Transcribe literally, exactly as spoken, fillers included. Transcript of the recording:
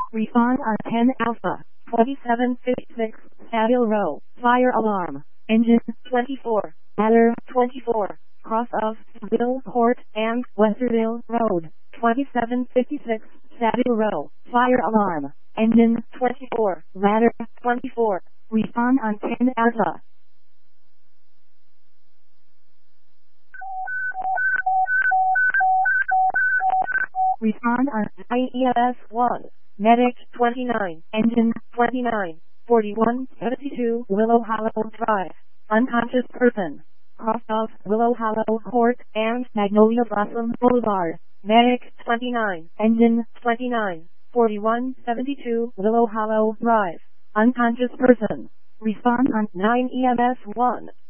Refund on ten Alpha, twenty-seven fifty-six, Savile Row, fire alarm, engine, twenty-four, ladder, twenty-four, cross of Savile Court and Westerville Road, twenty-seven fifty-six, Savile Row, fire alarm, engine, twenty-four, ladder, twenty-four, refund on ten Alpha. Respond on I E S one, medic twenty-nine, engine twenty-nine, forty-one seventy-two Willow Hollow Drive, unconscious person, cross of Willow Hollow Court and Magnolia Blossom Boulevard, medic twenty-nine, engine twenty-nine, forty-one seventy-two Willow Hollow Drive, unconscious person. Respond on nine E M S one,